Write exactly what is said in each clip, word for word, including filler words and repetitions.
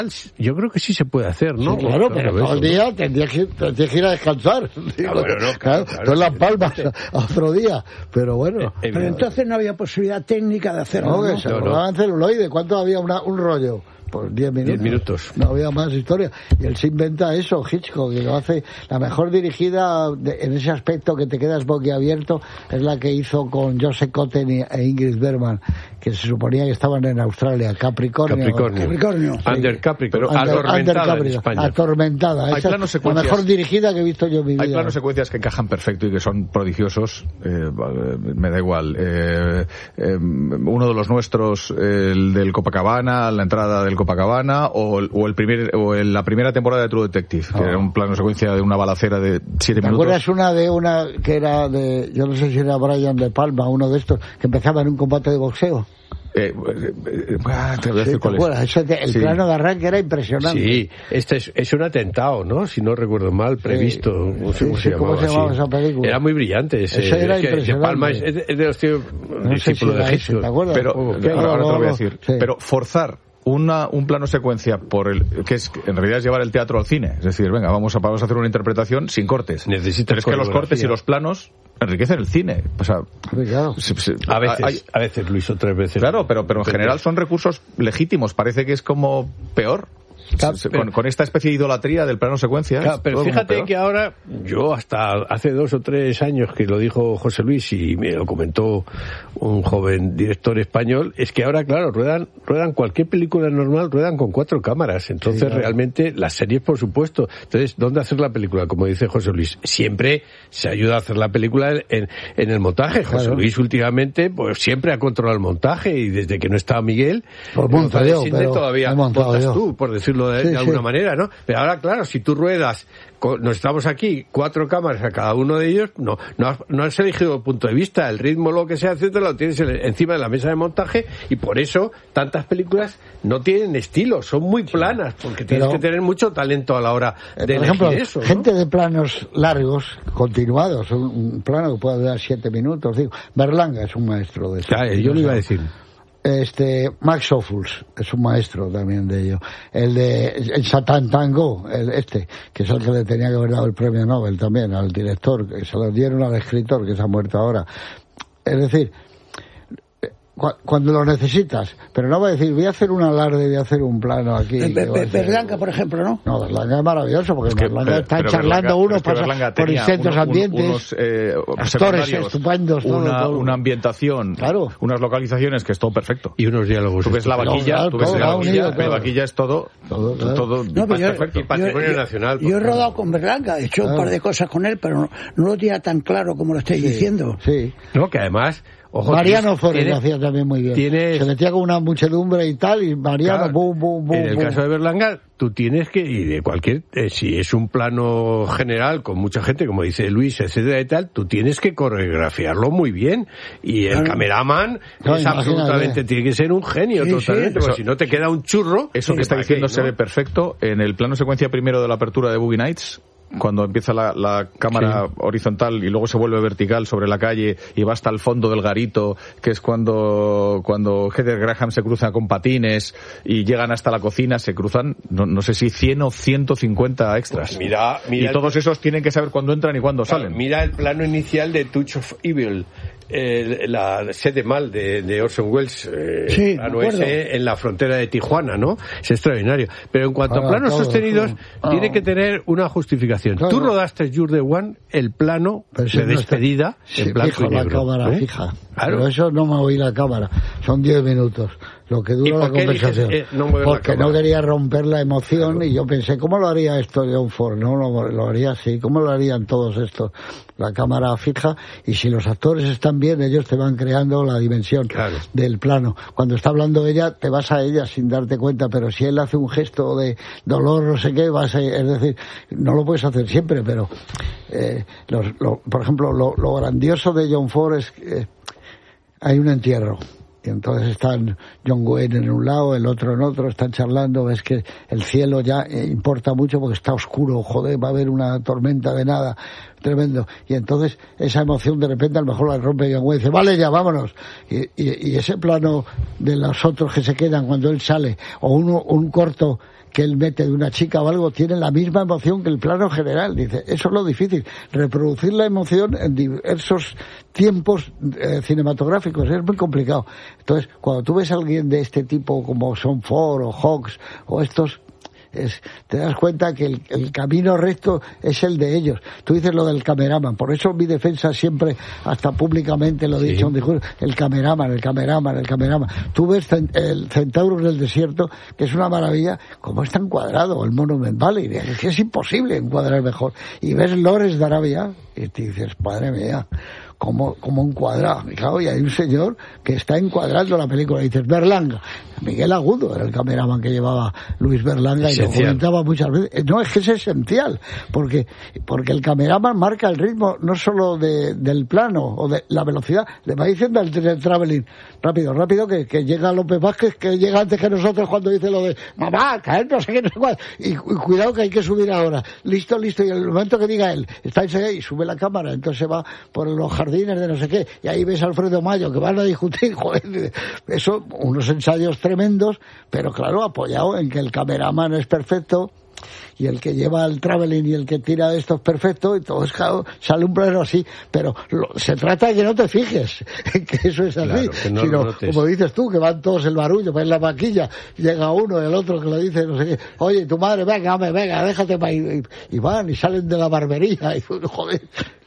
Yo creo que sí se puede hacer, ¿no? Sí, claro, pero todo el día tendrías que, tendrías que ir a descansar. Ah, bueno, no, claro, claro, claro, tú en Las sí, Palmas a otro día, pero bueno. Eh, pero entonces no había posibilidad técnica de hacerlo, No, ¿no? que se No, no. rodaban celuloide. ¿Cuánto había una, un rollo? Pues diez minutos. Diez minutos. No había más historia. Y él se inventa eso, Hitchcock, que lo hace. La mejor dirigida de, en ese aspecto que te quedas boquiabierto es la que hizo con Joseph Cotten y, e Ingrid Bergman, que se suponía que estaban en Australia, Capricornio. Capricornio. Capricornio. Sí. Under Capricornio. Under- Atormentada Under en Capricornio. España. Atormentada. Hay Esa planos es la secuencias. mejor dirigida que he visto yo en mi vida. Hay planos secuencias que encajan perfecto y que son prodigiosos. Eh, vale, me da igual. Eh, eh, uno de los nuestros, el del Copacabana, la entrada del Copacabana, o, el- o el primer, o el- la primera temporada de True Detective, que Oh. era un plano secuencia de una balacera de siete ¿Te minutos. acuerdas una de una que era de, yo no sé si era Brian De Palma, uno de estos, que empezaba en un combate de boxeo? Eh, eh, eh, ah, te voy a Sí, decir ¿te cuál es. acuerdas? Ese de- el Sí. plano de arranque era impresionante. Sí, este es, es un atentado, ¿no? Si no recuerdo mal, previsto. No sé Sí, cómo sí, se ¿cómo llamaba. se llamaba sí. esa película? Era muy brillante ese. Ese era es que De impresionante. Palma es, es de- es de los tíos No sé si discípulos era de ese, Hitchcock. ¿te acuerdas? Pero, Oh, ahora, qué ahora te lo voy a horror. decir. Sí. Pero forzar una, un plano secuencia por el, que es, en realidad es llevar el teatro al cine. Es decir, venga, vamos a, vamos a hacer una interpretación sin cortes. Necesitas Pero es que los coreografía. cortes y los planos enriquecen el cine. O sea, Sí, claro. se- se- A veces, hay- a veces lo hizo tres veces. claro, pero, pero en general son recursos legítimos. Parece que es como peor. Claro, Se- pero- con, con esta especie de idolatría del plano secuencia. Claro, es pero todo como fíjate peor. que ahora, yo hasta hace dos o tres años que lo dijo José Luis y me lo comentó un joven director español, es que ahora, claro, ruedan, ruedan cualquier película normal, ruedan con cuatro cámaras. Entonces, Sí, claro. realmente, las series, por supuesto. Entonces, ¿dónde hacer la película? Como dice José Luis, siempre se ayuda a hacer la película en, en el montaje. José Claro. Luis, últimamente, pues siempre ha controlado el montaje y desde que no estaba Miguel, Pues en monto González yo, Sinde pero todavía he montado montas yo. tú, por decirlo de, Sí, de alguna sí. manera, ¿no? Pero ahora, claro, si tú ruedas, con- nos estamos aquí, cuatro cámaras a cada uno de ellos, no, no has, no has elegido el punto de vista, el ritmo, lo que sea, etcétera, lo tienes en- encima de la mesa de montaje y por eso tantas películas no tienen estilo, son muy planas, porque tienes Pero- que tener mucho talento a la hora Eh, de Por elegir ejemplo, eso, ¿no? gente de planos largos, continuados, un, un plano que puede durar siete minutos, digo. Berlanga es un maestro de eso. Claro, yo lo iba a decir. Este, Max Ophuls es un maestro también de ello. El de el Satan Tango, el este, que es el que le tenía que haber dado el premio Nobel también al director, que se lo dieron al escritor que se ha muerto ahora. Es decir, cu- cuando lo necesitas, pero no va a decir, voy a hacer un alarde, voy a hacer un plano aquí. Be- que va a Be- ser- Berlanga, por ejemplo, ¿no? No, Berlanga es maravilloso, porque que- Berlanga pero- está pero charlando Berlanga- uno, pero es que pasa Berlanga por tenía distintos uno- un- ambientes, unos, eh, actores secundarios, estupendos, todo, una, todo. una ambientación, Claro. unas localizaciones que es todo perfecto. Y unos diálogos. Tú ves la estupendos. vaquilla, Claro, tú ves todo la va vaquilla, unido, la todo. vaquilla es todo, Todo, claro. todo No, pero yo- perfecto. Y patrimonio yo- nacional. Yo he por rodado con Berlanga, he hecho Claro. un par de cosas con él, pero no, no lo tenía tan claro como lo estáis diciendo. Sí. No, que además, ojo, Mariano tienes- Forés lo tienes- hacía también muy bien. tienes- Se metía con una muchedumbre y tal, y Mariano, Claro, bum, bum, bum. en el bum. caso de Berlanga, tú tienes que, y de cualquier, eh, si es un plano general con mucha gente, como dice Luis, etcétera y tal, tú tienes que coreografiarlo muy bien. Y el Claro. cameraman No, es imagínate. absolutamente, tiene que ser un genio Sí, totalmente, sí. porque Eso- si no te queda un churro. Eso que ¿para está qué, diciendo no? se ve perfecto en el plano secuencia primero de la apertura de Boogie Nights, cuando empieza la, la cámara Sí. horizontal y luego se vuelve vertical sobre la calle y va hasta el fondo del garito, que es cuando cuando Heather Graham se cruza con patines y llegan hasta la cocina, se cruzan, no, no sé si cien o ciento cincuenta extras. Pues mira, mira y todos esos tienen que saber cuándo entran y cuándo Claro, salen. mira el plano inicial de Touch of Evil, eh, la sede mal de, de Orson Welles, eh, Sí, el plano me acuerdo. ese en la frontera de Tijuana, ¿no? Es extraordinario. Pero en cuanto Ah, a planos todo, sostenidos, todo. tiene Ah. que tener una justificación. Claro. Tú rodaste You're the One, el plano Pero de eso no está- despedida Sí, en blanco fijo y la negro. cámara ¿eh? fija. Claro. Pero eso no me oí la cámara. Son diez minutos, lo que ¿Y dura la por qué eliges, conversación. eh, no mover la Porque no cámara? quería romper la emoción y yo pensé, ¿cómo lo haría esto John Ford? No, lo, lo haría así. ¿Cómo lo harían todos estos? La cámara fija, y si los actores están bien, ellos te van creando la dimensión Claro. del plano. Cuando está hablando ella, te vas a ella sin darte cuenta, pero si él hace un gesto de dolor, no sé qué, vas a, es decir, no lo puedes hacer siempre, pero eh, los, lo, por ejemplo, lo, lo grandioso de John Ford es que eh, hay un entierro. Y entonces están John Wayne en un lado, el otro en otro, están charlando, ves que el cielo ya eh, importa mucho porque está oscuro, joder, va a haber una tormenta de nada, tremendo. Y entonces esa emoción de repente a lo mejor la rompe John Wayne y dice, vale ya, vámonos. Y, y, y ese plano de los otros que se quedan cuando él sale, o uno, un corto que él mete de una chica o algo tiene la misma emoción que el plano general. Dice, eso es lo difícil, reproducir la emoción en diversos tiempos eh, cinematográficos, es muy complicado. Entonces, cuando tú ves a alguien de este tipo como Son Ford o Hawks o estos, Es, te das cuenta que el, el camino recto es el de ellos. Tú dices lo del cameraman, por eso mi defensa siempre, hasta públicamente lo he sí. dicho, el cameraman, el cameraman, el cameraman. Tú ves el Centauro en el desierto, que es una maravilla, como está encuadrado el Monument Valley, es que es imposible encuadrar mejor. Y ves Lawrence de Arabia y te dices, madre mía, como, como encuadrado. Y claro, y hay un señor que está encuadrando la película. Y dices, Berlanga. Miguel Agudo era el cameraman que llevaba Luis Berlanga y lo comentaba muchas veces. No, es que es esencial, porque, porque el cameraman marca el ritmo no solo de, del plano o de la velocidad, le va diciendo al traveling, rápido, rápido, que, que llega López Vázquez, que llega antes que nosotros cuando dice lo de, mamá, caer, no sé qué, no sé cuál. Y, y cuidado que hay que subir ahora. Listo, listo. Y en el momento que diga él, está enseguida y sube la cámara, entonces se va por los jardines de no sé qué, y ahí ves a Alfredo Mayo que van a discutir, joder, eso, unos ensayos tremendos, pero claro, apoyado en que el cameraman es perfecto y el que lleva el traveling y el que tira de esto es perfecto, y todo es, claro, sale un plano así, pero lo, se trata de que no te fijes en que eso es así, claro, que no sino, como dices tú, que van todos el barullo, ven la maquilla, llega uno y el otro que le dice, no sé qué, oye, tu madre, venga, hombre, venga, déjate, y, y, y van y salen de la barbería, y joder.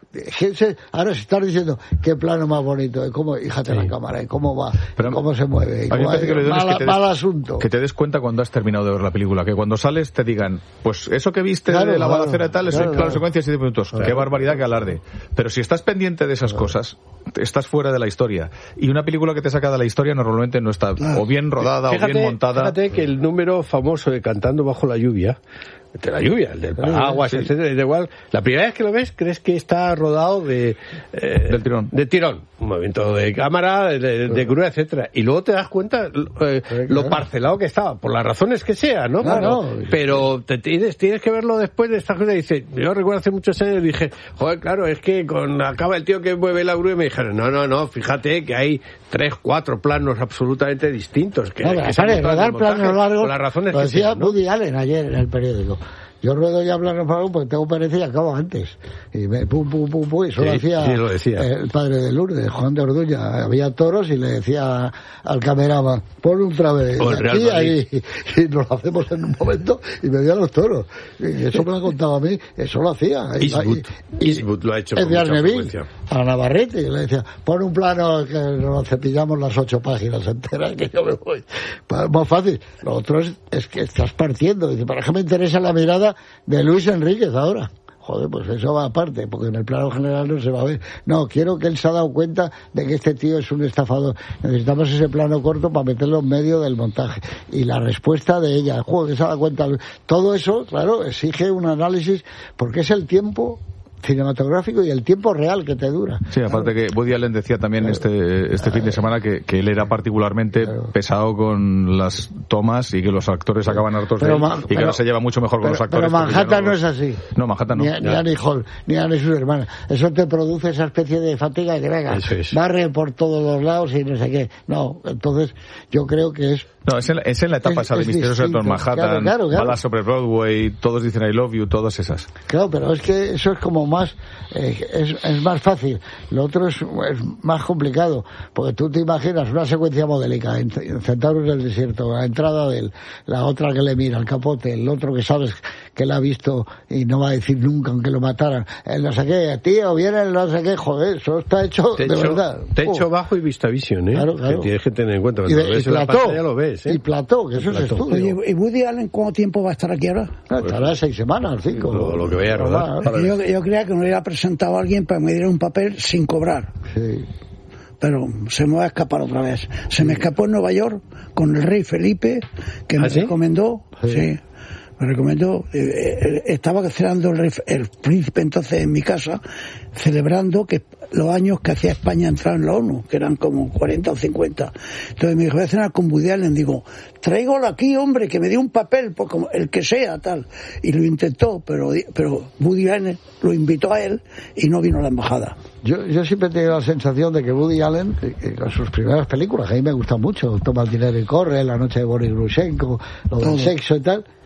Ahora se está diciendo qué plano más bonito, de cómo, fíjate sí. la cámara, y cómo va, pero, cómo se mueve, y cómo hay, mal, es que mal des, asunto. Que te des cuenta cuando has terminado de ver la película, que cuando sales te digan, pues eso que viste claro, de la claro, balacera y tal, es claro, claro. secuencia de siete minutos, claro. qué barbaridad, qué alarde. Pero si estás pendiente de esas claro. cosas, estás fuera de la historia. Y una película que te saca de la historia normalmente no está claro. o bien rodada fíjate, o bien montada. Fíjate que el número famoso de Cantando bajo la lluvia, de la lluvia, el del paraguas, sí. etcétera, da igual. La primera vez que lo ves, crees que está rodado de eh, del tirón, de tirón, un movimiento de cámara, de, de, de grúa, etcétera. Y luego te das cuenta eh, sí, lo claro. parcelado que estaba, por las razones que sea, ¿no? Claro. Pero, pero te tienes, tienes que verlo después de esta cosa. Y dice, yo recuerdo hace muchos años dije, joder, claro, es que con acaba el tío que mueve la grúa y me dijeron, no, no, no, fíjate que hay tres, cuatro planos absolutamente distintos. Que, no, que sale, rodar planos largos, por las razones lo que decía sean, ¿no? Woody Allen ayer en el periódico. Yo ruedo ya planos largos porque tengo pereza y acabo antes. Y me pum, pum, pum, pum, y eso sí, lo hacía sí, lo decía. el padre de Lourdes, Juan de Orduña. Había toros y le decía al cameraman, pon un trave aquí ahí, y nos lo hacemos en un momento y me veía los toros. Y eso me lo ha contado a mí, eso lo hacía. Eastwood, y, Eastwood lo ha hecho con mucha frecuencia. A Navarrete, y le decía, pon un plano que nos cepillamos las ocho páginas enteras, que yo me voy. Pues, más fácil. Lo otro es, es que estás partiendo. Dice, ¿para qué me interesa la mirada de Luis Enríquez ahora? Joder, pues eso va aparte, porque en el plano general no se va a ver. No, quiero que él se ha dado cuenta de que este tío es un estafador. Necesitamos ese plano corto para meterlo en medio del montaje. Y la respuesta de ella, joder, se ha dado cuenta. Todo eso, claro, exige un análisis, porque es el tiempo cinematográfico y el tiempo real que te dura. Sí, aparte claro. que Woody Allen decía también claro. este este fin de semana que, que él era particularmente claro. pesado con las tomas y que los actores acaban hartos de él ma- y que pero, ahora se lleva mucho mejor con pero, los actores. Pero Manhattan no, no es así. No, Manhattan no. Ni, ni Annie Hall, ni Annie sus hermanas. Eso te produce esa especie de fatiga que venga, es. barre por todos los lados y no sé qué. No, entonces yo creo que es No, es en la, es en la etapa es, esa de Misterioso Doctor Manhattan, claro, claro, claro. Balas sobre Broadway, todos dicen I love you, todas esas. Claro, pero es que eso es como más, eh, es, es más fácil. Lo otro es, es más complicado, porque tú te imaginas una secuencia modélica en, en Centauros del Desierto, la entrada de él, la otra que le mira, el capote, el otro que sabes que la ha visto y no va a decir nunca aunque lo mataran, el no sé qué, tío, viene el no sé qué, joder, eso está hecho techo, de verdad. Techo oh. bajo y VistaVision, ¿eh? Claro, claro. Que tienes que tener en cuenta. Y, de, lo ves y plató, pantalla, lo ves, ¿eh? y plató, que eso es estudio. Oye, ¿y Woody Allen cuánto tiempo va a estar aquí ahora? No, estará pues, seis semanas, cinco. Lo, lo que vaya a rodar. Yo, yo creía que no hubiera presentado a alguien para me diera un papel sin cobrar. Sí. Pero se me va a escapar otra vez. Se me escapó en Nueva York con el rey Felipe, que me ¿Ah, sí? recomendó. Sí. sí. Me recomendó, eh, estaba celebrando el, el príncipe entonces en mi casa, celebrando que los años que hacía España entrar en la ONU, que eran como cuarenta o cincuenta. Entonces me dijo, voy a cenar con Woody Allen. Digo, tráigalo aquí, hombre, que me dé un papel, pues como el que sea, tal. Y lo intentó, pero, pero Woody Allen lo invitó a él y no vino a la embajada. Yo, yo siempre he tenido la sensación de que Woody Allen, eh, con sus primeras películas, que a mí me gustan mucho, Toma el dinero y corre, La noche de Boris Grushenko, lo del Todo. sexo y tal,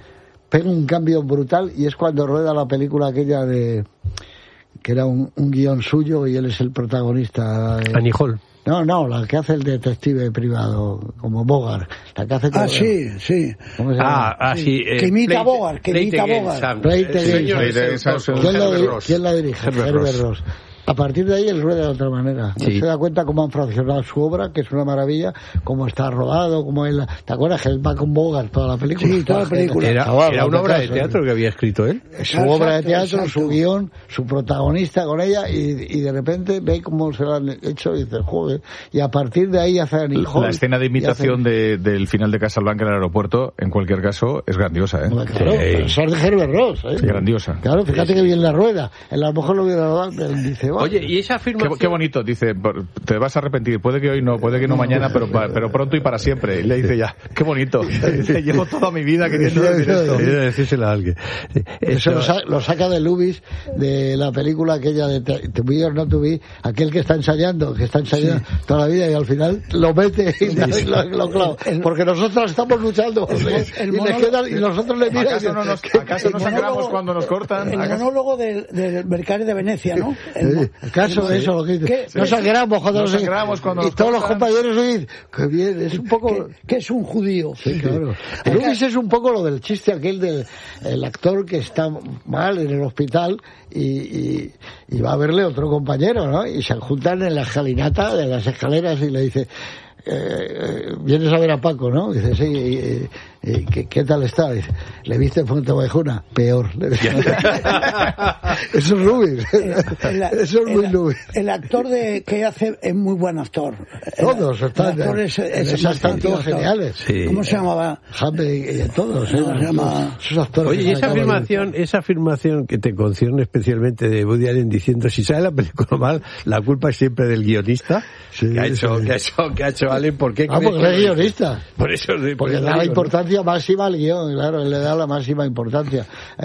pega un cambio brutal y es cuando rueda la película aquella de que era un, un guión suyo y él es el protagonista. Eh. Annie Hall. No, no, la que hace el detective privado, como Bogart. La que hace ah, como, sí, sí. ¿Cómo se llama? Ah, ah, sí. Eh, que imita a Bogart, que imita a Bogart. ¿Quién la dirige? Herbert Ross. A partir de ahí él rueda de otra manera. Sí. Se da cuenta cómo han fraccionado su obra, que es una maravilla, cómo está rodado, cómo él... ¿Te acuerdas que él va con Bogart toda la película? Sí, toda la película. Era, era una obra de teatro que había escrito él. Su exacto, obra de teatro, exacto. Su guión, su protagonista con ella, y, y de repente ve cómo se lo han hecho y dice, joder. Y a partir de ahí hace Annie Hall. La escena de imitación hace... de, del final de Casablanca en el aeropuerto, en cualquier caso, es grandiosa, ¿eh? Bueno, claro, sí. Eso es de Herbert Ross, ¿eh? Sí, grandiosa. Claro, fíjate sí, que bien la rueda. En la mejor lo hubiera dado, dice, oh. Oye, y esa firma Qué, qué bonito, dice, te vas a arrepentir, puede que hoy no, puede que no mañana, pero pero pronto y para siempre. Y le dice ya, qué bonito, dice, llevo toda mi vida queriendo decir esto. Quiero decírselo a alguien. Eso lo, sa- lo saca de Lubis, de la película aquella de To Be or Not To Be, aquel que está ensayando, que está ensayando sí. toda la vida y al final lo mete y sí. lo, lo clava. Porque nosotros estamos luchando el, el, el y, monólogo, quedan, y nosotros le miran. ¿Acaso no nos, ¿acaso nos sangramos cuando nos cortan? El ¿acaso? monólogo del, del Mercari de Venecia, ¿no? El, ¿Acaso de eso lo que dice? No sangramos cuando nos sangramos cuando y todos los compañeros dicen que bien, es un poco que, que es un judío. Sí, claro. Lubis es un poco lo del chiste aquel del el actor que está mal en el hospital y, y, y va a verle otro compañero, ¿no? Y se juntan en la escalinata de las escaleras y le dice Eh, vienes a ver a Paco, ¿no? Dice, sí, y, y, ¿qué, ¿qué tal está? Dice, ¿le viste en Fuentevejuna? Peor. Eso es Lubis. Eso es muy el, Lubis. El actor de que hace es muy buen actor. Todos el, están, el es, es esos están todos geniales. Sí. ¿Cómo se llamaba? Jaime y todos. ¿eh? No, se llama... Esos actores. Oye, y esa afirmación, esa afirmación que te concierne especialmente de Woody Allen diciendo, si sale la película mal, la culpa es siempre del guionista. Sí, que ha hecho, sí. que ha hecho, que ha hecho Allen, ¿por qué? Ah, porque es guionista. Por eso, sí, porque por da la digo, importancia ¿no? máxima al guión, claro, él le da la máxima importancia.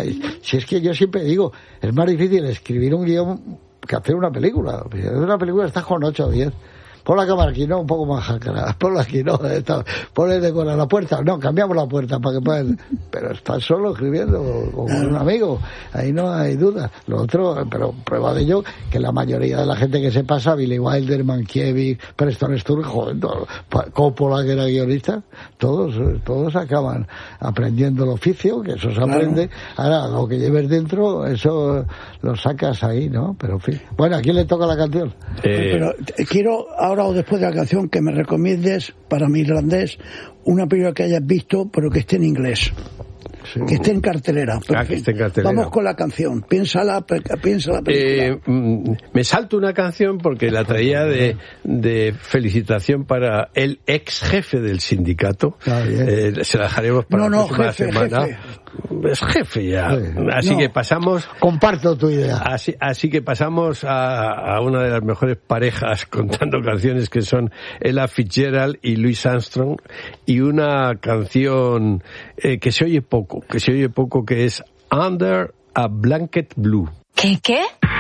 Si es que yo siempre digo, es más difícil escribir un guión que hacer una película. Una película estás con ocho o diez. Pon la cámara aquí, no, un poco más jácara. Ponla aquí, no, está, ponle de con la puerta. No, cambiamos la puerta para que puedan. Pero estás solo escribiendo con un amigo. Ahí no hay duda. Lo otro, pero prueba de ello, que la mayoría de la gente que se pasa, Billy Wilder, Mankiewicz, Preston Sturges, joder, todo, Coppola, que era guionista, todos, todos acaban aprendiendo el oficio, que eso se aprende. Claro. Ahora, lo que lleves dentro, eso lo sacas ahí, ¿no? Pero en fin. Bueno, ¿a quién le toca la canción? Eh... Pero quiero, ahora o después de la canción, que me recomiendes para mi irlandés una película que hayas visto pero que esté en inglés, sí. que esté en cartelera. Ah, que esté en cartelera. Vamos con la canción, piénsala, piensa la película. Eh, me salto una canción porque la traía de, de felicitación para el ex jefe del sindicato. Ah, eh, se la dejaremos para no, la no, próxima jefe, semana. Jefe. Es jefe ya. Sí. Así no, que pasamos. Comparto tu idea. Así, así que pasamos a, a una de las mejores parejas contando canciones, que son Ella Fitzgerald y Louis Armstrong, y una canción eh, que se oye poco, que se oye poco, que es Under a Blanket Blue. ¿Qué, qué?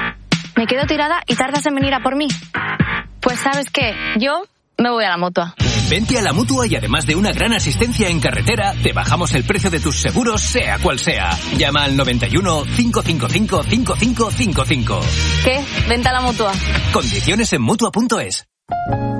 Me quedo tirada y tardas en venir a por mí. Pues ¿sabes qué? Yo me voy a la Mutua. Vente a la Mutua y además de una gran asistencia en carretera, te bajamos el precio de tus seguros, sea cual sea. Llama al noventa y uno, cinco cinco cinco, cinco cinco cinco cinco. ¿Qué? Vente a la Mutua. Condiciones en Mutua punto es.